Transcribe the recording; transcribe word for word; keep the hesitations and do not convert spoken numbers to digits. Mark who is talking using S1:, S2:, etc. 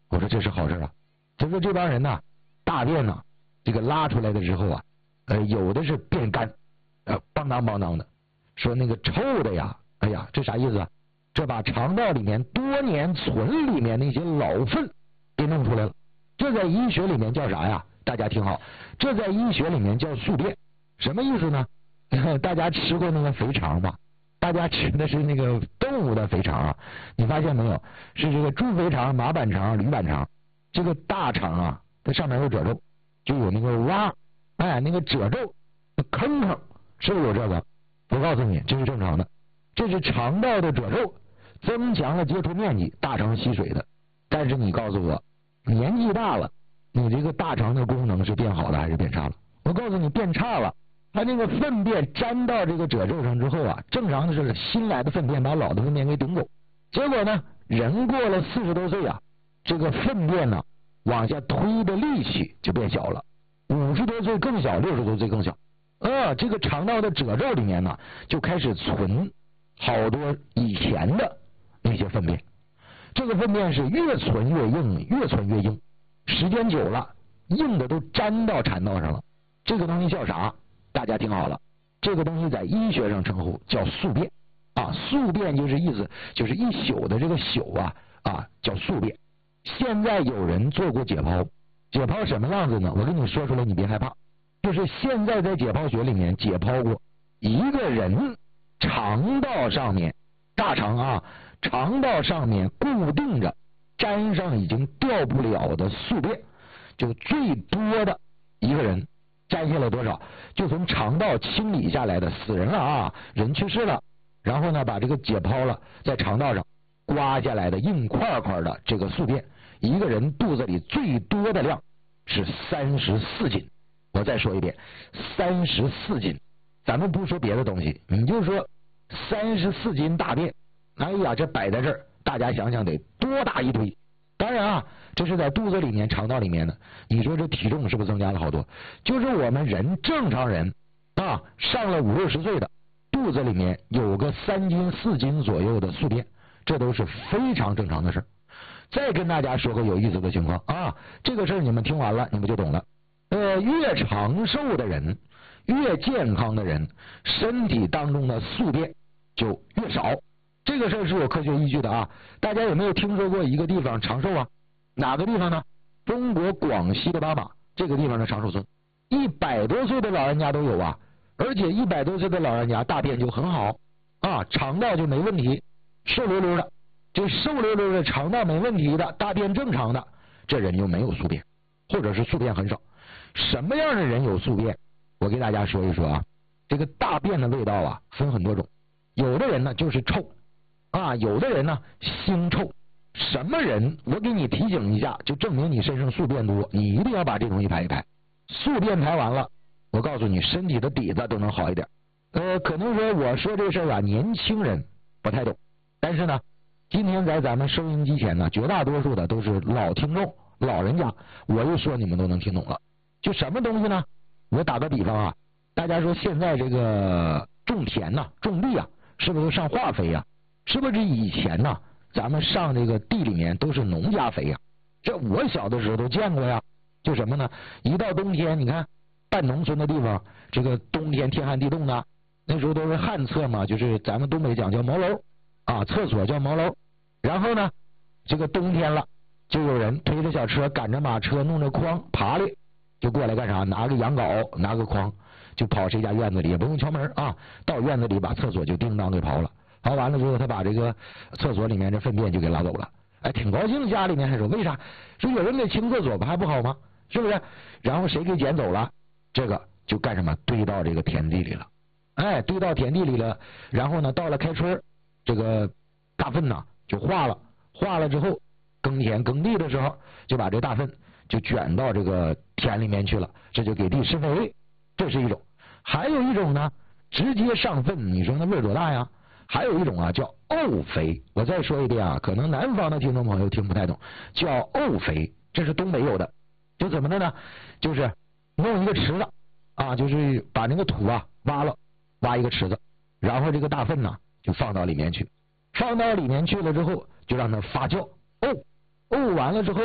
S1: 我说这是好事啊。他说这帮人呢，大便呢，这个拉出来的之后啊，呃，有的是变干，呃，邦当邦当的，说那个臭的呀，哎呀，这啥意思啊？这把肠道里面多年存里面那些老粪给弄出来了。这在医学里面叫啥呀？大家听好，这在医学里面叫宿便。什么意思呢？大家吃过那个肥肠吧？大家吃的是那个动物的肥肠啊，你发现没有？是这个猪肥肠、马板肠、驴板肠。这个大肠啊，它上面有褶皱，就有那个洼，哎，那个褶皱、坑坑，是不是有这个？我告诉你，这是正常的，这是肠道的褶皱增强了接触面积，大肠吸水的。但是你告诉我，年纪大了，你这个大肠的功能是变好了还是变差了？我告诉你，变差了。它那个粪便粘到这个褶皱上之后啊，正常的是新来的粪便把老的粪便给顶走，结果呢，人过了四十多岁啊，这个粪便呢往下推的力气就变小了，五十多岁更小，六十多岁更小。呃，这个肠道的褶皱里面呢就开始存好多以前的那些粪便，这个粪便是越存越硬，越存越硬，时间久了，硬的都粘到肠道上了。这个东西叫啥？大家听好了，这个东西在医学上称呼叫宿便啊，宿便就是意思就是一宿的这个宿啊啊叫宿便。现在有人做过解剖，解剖什么样子呢？我跟你说出来，你别害怕。就是现在在解剖学里面解剖过一个人肠道上面，大肠啊，肠道上面固定着粘上已经掉不了的宿便，就最多的一个人粘下来多少？就从肠道清理下来的，死人了啊，人去世了，然后呢把这个解剖了，在肠道上刮下来的硬块块的这个宿便，一个人肚子里最多的量是三十四斤。我再说一遍，三十四斤。咱们不说别的东西，你就说三十四斤大便，哎呀，这摆在这儿，大家想想得多大一堆。当然啊，这是在肚子里面、肠道里面的。你说这体重是不是增加了好多？就是我们人正常人啊，上了五六十岁的，肚子里面有个三斤四斤左右的宿便，这都是非常正常的事。再跟大家说个有意思的情况啊，这个事儿你们听完了，你们就懂了。呃，越长寿的人，越健康的人，身体当中的宿便就越少。这个事儿是有科学依据的啊！大家有没有听说过一个地方长寿啊？哪个地方呢？中国广西的巴马这个地方的长寿村，一百多岁的老人家都有啊！而且一百多岁的老人家大便就很好啊，肠道就没问题，瘦溜溜的。这瘦溜溜的肠道没问题的，大便正常的，这人就没有宿便，或者是宿便很少。什么样的人有宿便？我给大家说一说啊。这个大便的味道啊，分很多种，有的人呢就是臭啊，有的人呢腥臭。什么人？我给你提醒一下，就证明你身上宿便多，你一定要把这东西排一排。宿便排完了，我告诉你，身体的底子都能好一点。呃，可能说我说这事儿啊，年轻人不太懂，但是呢，今天在咱们收音机前呢，绝大多数的都是老听众、老人家，我一说你们都能听懂了。就什么东西呢？我打个比方啊，大家说现在这个种田呐、啊、种地啊，是不是上化肥呀、啊？是不是以前呐、啊，咱们上这个地里面都是农家肥呀、啊？这我小的时候都见过呀。就什么呢？一到冬天，你看半农村的地方，这个冬天天寒地冻的，那时候都是旱厕嘛，就是咱们东北讲叫茅楼啊，厕所叫茅楼。然后呢，这个冬天了，就有人推着小车，赶着马车，弄着筐，爬犁。就过来干啥？拿个羊镐，拿个筐，就跑谁家院子里，也不用敲门啊，到院子里把厕所就叮当给刨了。刨完了之后，他把这个厕所里面这粪便就给拉走了。哎，挺高兴，家里面还说为啥？说有人给清厕所不还不好吗？是不是？然后谁给捡走了？这个就干什么？堆到这个田地里了。哎，堆到田地里了。然后呢，到了开春，这个大粪呢就化了，化了之后，耕田耕地的时候，就把这大粪就卷到这个田里面去了，这就给地施肥，这是一种。还有一种呢，直接上粪，你说那味儿多大呀？还有一种啊，叫沤肥。我再说一遍啊，可能南方的听众朋友听不太懂，叫沤肥，这是东北有的。就怎么的呢？就是弄一个池子啊，就是把那个土啊挖了，挖一个池子，然后这个大粪呢就放到里面去，放到里面去了之后，就让它发酵，沤，沤完了之后。